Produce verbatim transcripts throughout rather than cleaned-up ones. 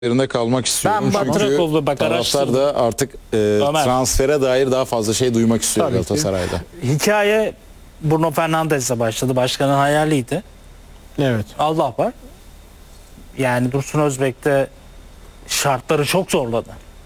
Yerinde kalmak istiyorum. Ben Çünkü Batrakov'la bak taraftar araştırdım. da artık e, transfere dair daha fazla şey duymak istiyor Tabii ki. Galatasaray'da. Hikaye Bruno Fernandes'le başladı. Başkanın hayaliydi. Evet. Allah var. Yani Dursun Özbek de şartları çok zorladı.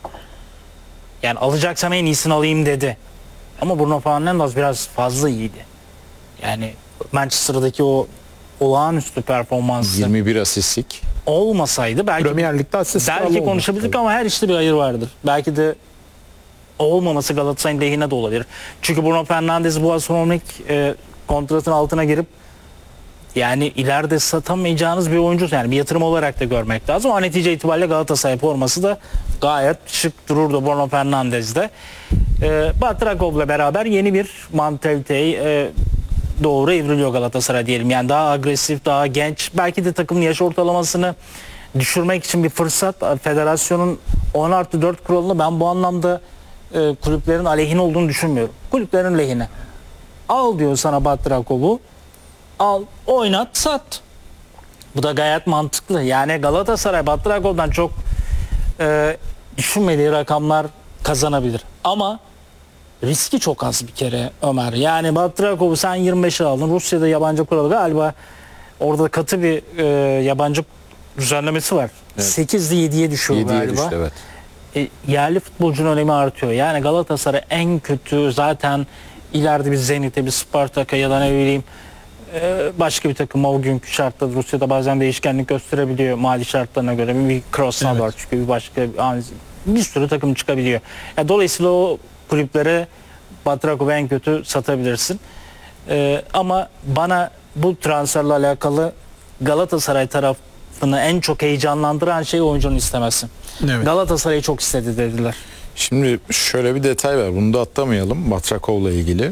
Yani alacaksam en iyisini alayım dedi. Ama Bruno Fernandes biraz fazla iyiydi. Yani Manchester'daki o olağanüstü performansı yirmi bir asistlik. olmasaydı belki Premier Lig'de asist kralı belki oldu. konuşabildik ama her işte bir hayır vardır. Belki de olmaması Galatasaray'ın lehine de olabilir. Çünkü Bruno Fernandes bu astronomik e, kontratın altına girip yani ileride satamayacağınız bir oyuncu, yani bir yatırım olarak da görmek lazım. Ama netice itibariyle Galatasaray forması da gayet şık dururdu Bruno Fernandes'de. E, Batrakov'la beraber yeni bir mantaliteyi e, doğru evriliyor Galatasaray diyelim. Yani daha agresif, daha genç. Belki de takımın yaş ortalamasını düşürmek için bir fırsat. Federasyonun on artı dört kuralını ben bu anlamda e, kulüplerin aleyhine olduğunu düşünmüyorum. Kulüplerin lehine. Al diyor sana Batrakov'u. Al, oynat, sat. Bu da gayet mantıklı. Yani Galatasaray Batrakov'dan çok e, düşünmediği rakamlar kazanabilir. Ama riski çok az bir kere Ömer. Yani Batrakov'u sen yirmi beşe aldın. Rusya'da yabancı kuralı galiba orada katı bir e, yabancı düzenlemesi var. Evet. sekizde yediye düşüyor yediye galiba. düştü, evet. E, yerli futbolcunun önemi artıyor. Yani Galatasaray en kötü zaten ileride bir Zenit'e, bir Spartak'a ya da ne bileyim e, başka bir takıma o günkü şartlarda Rusya'da bazen değişkenlik gösterebiliyor mali şartlarına göre. Bir Krasnodar Evet. çünkü bir başka bir sürü takım çıkabiliyor. Yani dolayısıyla o kulüplere Batrakov'u en kötü satabilirsin. E, ama bana bu transferle alakalı Galatasaray tarafını en çok heyecanlandıran şey oyuncunun istemesi. Evet. Galatasaray'ı çok istedi dediler. Şimdi şöyle bir detay var. Bunu da atlamayalım Batrakov'la ilgili.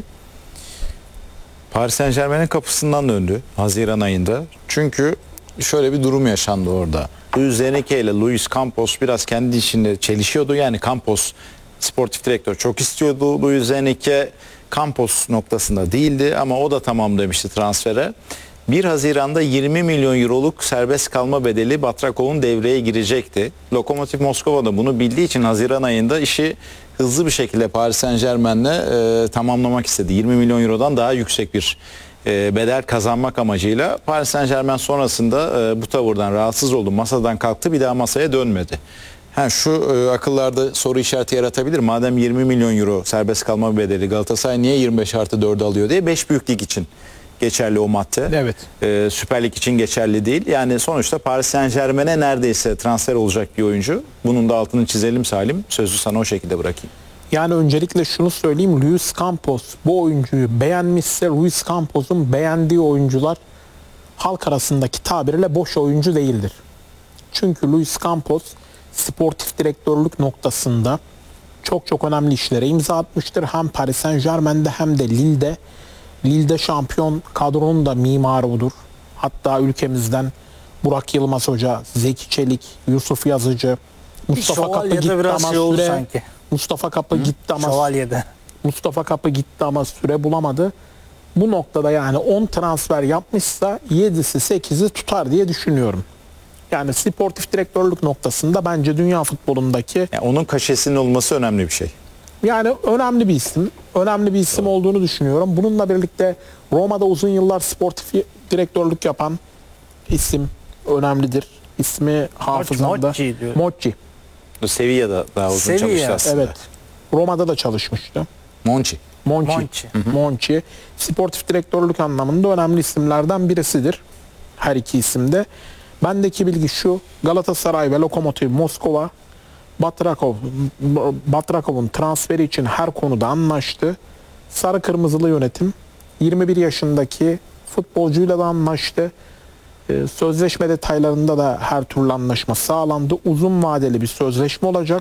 Paris Saint-Germain'in kapısından döndü Haziran ayında. Çünkü şöyle bir durum yaşandı orada. Luis Enrique ile Luis Campos biraz kendi içinde çelişiyordu. Yani Campos sportif direktör çok istiyordu. Luis Enrique Campos noktasında değildi ama o da tamam demişti transfere. bir Haziran'da yirmi milyon euroluk serbest kalma bedeli Batrakov'un devreye girecekti. Lokomotiv Moskova da bunu bildiği için Haziran ayında işi hızlı bir şekilde Paris Saint-Germain'le e, tamamlamak istedi. yirmi milyon eurodan daha yüksek bir e, bedel kazanmak amacıyla. Paris Saint-Germain sonrasında e, bu tavırdan rahatsız oldu. Masadan kalktı, bir daha masaya dönmedi. Ha, şu e, akıllarda soru işareti yaratabilir. Madem yirmi milyon euro serbest kalma bedeli, Galatasaray niye yirmi beş artı dördü alıyor diye. beş büyük lig için geçerli o madde. Evet. Ee, Süper Lig için geçerli değil. Yani sonuçta Paris Saint-Germain'e neredeyse transfer olacak bir oyuncu. Bunun da altını çizelim Salim. Sözü sana o şekilde bırakayım. Yani öncelikle şunu söyleyeyim. Luis Campos bu oyuncuyu beğenmişse Luis Campos'un beğendiği oyuncular halk arasındaki tabirle boş oyuncu değildir. Çünkü Luis Campos sportif direktörlük noktasında çok çok önemli işlere imza atmıştır. Hem Paris Saint-Germain'de hem de Lille'de. Lille'de şampiyon kadronun da mimarı odur. Hatta ülkemizden Burak Yılmaz Hoca, Zeki Çelik, Yusuf Yazıcı, Mustafa Kapı Şövalye'de gitti biraz ama şey oldu süre sanki. Mustafa Kapı gitti ama Şövalye'de. Mustafa Kapı gitti ama süre bulamadı. Bu noktada yani on transfer yapmışsa yedisi sekizi tutar diye düşünüyorum. Yani sportif direktörlük noktasında bence dünya futbolundaki Yani onun kaşesinin olması önemli bir şey. yani önemli bir isim. Önemli bir isim olduğunu düşünüyorum. Bununla birlikte Roma'da uzun yıllar sportif direktörlük yapan isim önemlidir. İsmi hafızamda. Mocci diyor. Mocci. Sevilla'da daha uzun Sevilla, çalıştı aslında. Evet. Roma'da da çalışmıştı. Monchi. Monchi. Monchi. Monchi. Sportif direktörlük anlamında önemli isimlerden birisidir. Her iki isimde. Bendeki bilgi şu. Galatasaray ve Lokomotiv Moskova Batrakov, Batrakov'un transferi için her konuda anlaştı. Sarı Kırmızılı yönetim yirmi bir yaşındaki futbolcuyla da anlaştı. Ee, sözleşme detaylarında da her türlü anlaşma sağlandı. Uzun vadeli bir sözleşme olacak.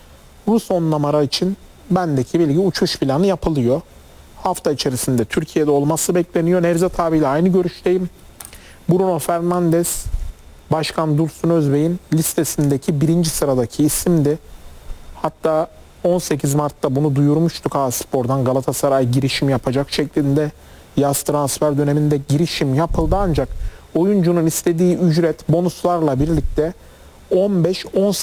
Rus on numara için bendeki bilgi uçuş planı yapılıyor. Hafta içerisinde Türkiye'de olması bekleniyor. Nevzat abiyle aynı görüşteyim. Bruno Fernandes Başkan Dursun Özbey'in listesindeki birinci sıradaki isimdi. Hatta on sekiz Mart'ta bunu duyurmuştuk A-Spor'dan, Galatasaray girişim yapacak şeklinde. Yaz transfer döneminde girişim yapıldı ancak oyuncunun istediği ücret bonuslarla birlikte on beş on